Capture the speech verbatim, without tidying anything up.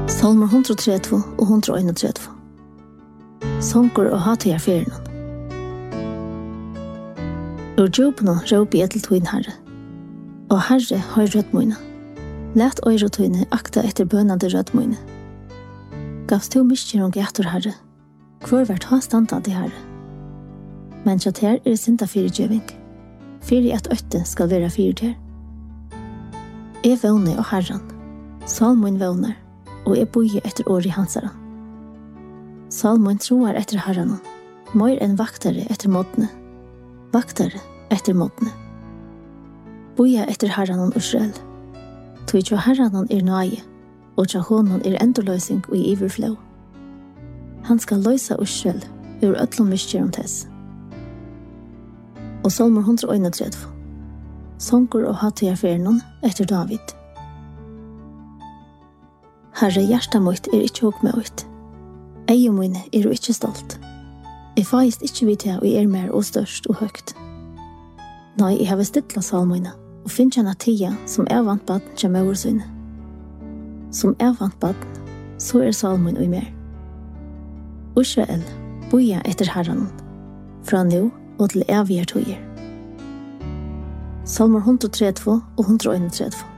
Salmer hundra og trettivu og hundra og einogtrettivu. Songur og hatajar fyrirnon. Ur djupno råpi jeg til tuin herre. Og herre har rødt møyne. Læt øyre tuine akta etter bønande rødt møyne. Gavst to miskjer om gætur herre. Hvor vært ha standandi herre. Men kjatt her er sinta fyrirgjøving. Fyri at øtte skal være fyrirgjør. Jeg vågner og herran. Salmoen vågner. Og jeg boie etter åri hansara. Salmoen troar etter herranen. Møyr enn vaktare etter måtene. Vaktare etter måtene. Boia etter herranen Israel. Tog tja herranen er nøye, og tja honom er endurløysing og i iverflå. Han skal løysa Israel ur öllum miskjerum tess. Og Salmer hundra og einogtrettivu. Songur og hatajar fyrirnon etter David. Herre, hjärsta mitt er ikkje hokk med ut. Eie mine er jo ikkje stolt. Jeg feist ikkje vidt jeg og er mer og størst og høgt. Nei, jeg har stilla salmøyne og finn kjenne tia som er vant baden kjem oversyne. Som er vant baden, så er salmøyne og mer. Israel, boia etter herranen, fra nu og til evige tøyer. Salmer hundra og trettivu og hundra og einogtrettivu.